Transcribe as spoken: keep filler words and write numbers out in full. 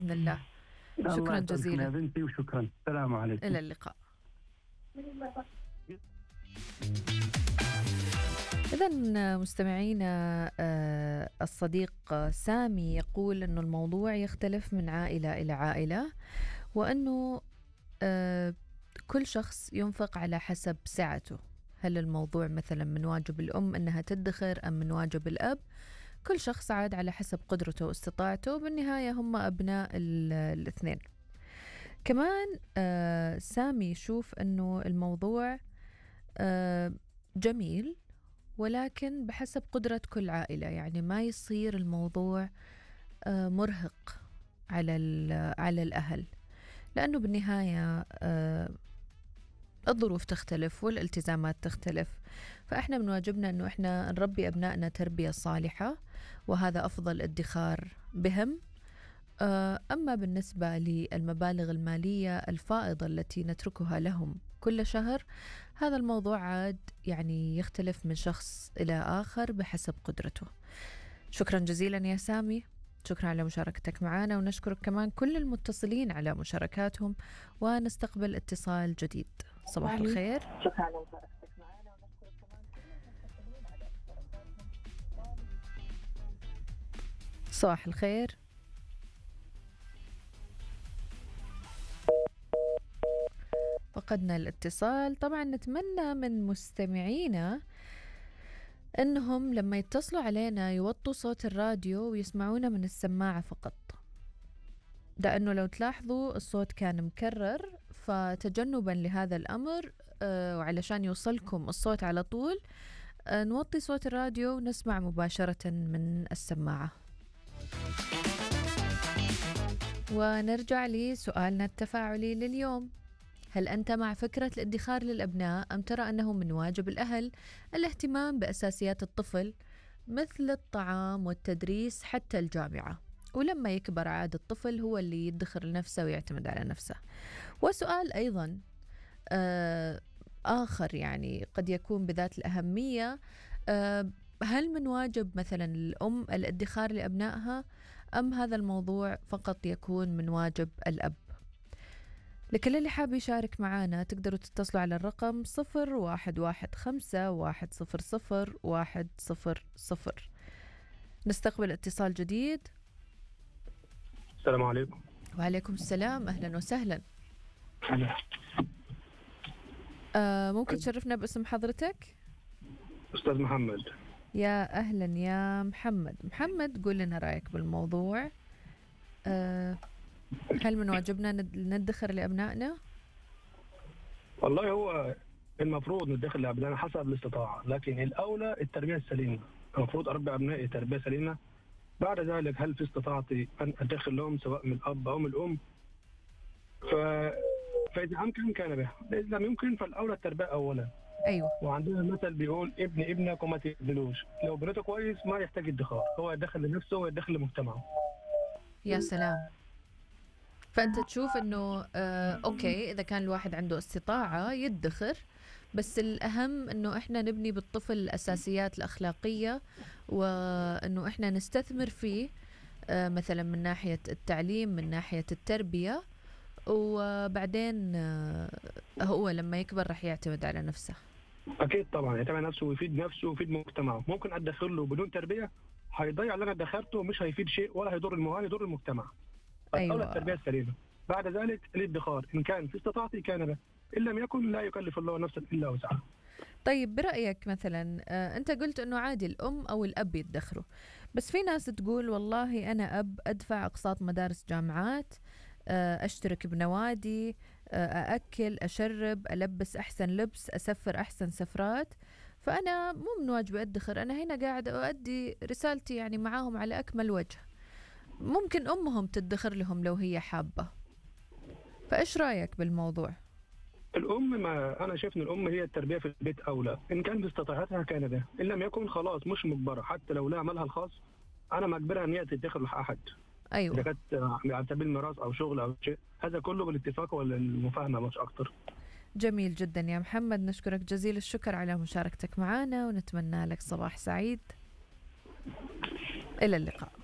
بإذن الله. الله شكرا يسعدكم يا جزيلا. بنتي وشكرا، السلام عليكم. إلى اللقاء. إذن مستمعينا، آه، الصديق سامي يقول أنه الموضوع يختلف من عائلة إلى عائلة، وأنه آه، كل شخص ينفق على حسب سعته. هل الموضوع مثلا من واجب الأم أنها تدخر أم من واجب الأب؟ كل شخص عاد على حسب قدرته واستطاعته، بالنهاية هم أبناء الاثنين. كمان آه، سامي يشوف أنه الموضوع آه، جميل، ولكن بحسب قدرة كل عائلة. يعني ما يصير الموضوع آه، مرهق على على الأهل، لأنه بالنهاية آه، الظروف تختلف والالتزامات تختلف. فإحنا من واجبنا أنه إحنا نربي أبنائنا تربية صالحة، وهذا أفضل ادخار بهم. أما بالنسبة للمبالغ المالية الفائضة التي نتركها لهم كل شهر، هذا الموضوع عاد يعني يختلف من شخص إلى آخر بحسب قدرته. شكرا جزيلا يا سامي، شكرا على مشاركتك معنا، ونشكرك كمان كل المتصلين على مشاركاتهم، ونستقبل اتصال جديد. صباح الخير. شكرا على مشاركتك معنا، ونشكرك كمان كل المتصلين على مشاركاتهم. صباح الخير. فقدنا الاتصال. طبعا نتمنى من مستمعينا أنهم لما يتصلوا علينا يوطوا صوت الراديو ويسمعونا من السماعة فقط، لأنه لو تلاحظوا الصوت كان مكرر، فتجنبا لهذا الأمر آه وعلشان يوصلكم الصوت على طول، آه نوطي صوت الراديو ونسمع مباشرة من السماعة. ونرجع لسؤالنا التفاعلي لليوم: هل أنت مع فكرة الادخار للأبناء، أم ترى أنه من واجب الأهل الاهتمام بأساسيات الطفل مثل الطعام والتدريس حتى الجامعة، ولما يكبر عاد الطفل هو اللي يدخر لنفسه ويعتمد على نفسه؟ وسؤال أيضا آه آخر يعني قد يكون بذات الأهمية: آه هل من واجب مثلا الأم الادخار لأبنائها، أم هذا الموضوع فقط يكون من واجب الأب؟ لكل اللي حاب يشارك معانا تقدروا تتصلوا على الرقم صفر واحد واحد خمسة واحد صفر صفر واحد صفر صفر. نستقبل اتصال جديد. السلام عليكم. وعليكم السلام، أهلا وسهلا. أهلا. آه ممكن تشرفنا باسم حضرتك؟ أستاذ محمد. يا أهلا يا محمد. محمد، قول لنا رأيك بالموضوع. آه هل من واجبنا ندخر لأبنائنا؟ والله هو المفروض ندخر لأبنائنا حسب الاستطاعة، لكن الأولى التربية السليمة. المفروض أربي أبنائي تربية سليمة. بعد ذلك هل في استطاعتي أن أدخر لهم سواء من الأب أو من الأم، ف... فإذا أمكن كان به، إذا لم يمكن فالأولى التربية أولا. أيوة. وعندنا مثل بيقول ابن ابنك وما تبذلوش. لو بنيته كويس ما يحتاج ادخار، هو يدخل لنفسه ويدخل لمجتمعه. يا سلام. فأنت تشوف أنه آه أوكي، إذا كان الواحد عنده استطاعة يدخر، بس الأهم أنه إحنا نبني بالطفل الأساسيات الأخلاقية، وأنه إحنا نستثمر فيه آه مثلا من ناحية التعليم، من ناحية التربية، وبعدين آه هو لما يكبر رح يعتمد على نفسه. أكيد طبعا يعتمد على نفسه ويفيد نفسه ويفيد مجتمعه. ممكن أدخل له بدون تربية هيضيع اللي أنا دخلته، مش هيفيد شيء ولا هيضر المهنة، يضر المجتمع. أيوة. أولى التربية السليمة. بعد ذلك الادخار إن كان في استطاعتي كان به، إن لم يكن لا يكلف الله نفسا إلا وسعها. طيب برأيك مثلا آه أنت قلت أنه عادي الأم أو الأب يدخروا، بس في ناس تقول والله أنا أب أدفع أقساط مدارس جامعات، آه أشترك بنوادي، آه أأكل أشرب ألبس أحسن لبس أسفر أحسن سفرات، فأنا مو من واجبي أدخر، أنا هنا قاعد أؤدي رسالتي يعني معاهم على أكمل وجه. ممكن أمهم تدخر لهم لو هي حابة. فإيش رأيك بالموضوع؟ الأم، ما أنا شايف إن الأم هي التربية في البيت أولى. إن كان باستطاعتها كان ده، إن لم يكن خلاص مش مجبرة. حتى لو لها عملها الخاص أنا مجبرها إن هي تدخر لأحد. أيوة. إذا كانت على سبيل الميراث أو شغل أو شيء، هذا كله بالاتفاق والمفاهمة مش أكتر. جميل جدا يا محمد، نشكرك جزيل الشكر على مشاركتك معنا، ونتمنى لك صباح سعيد. إلى اللقاء.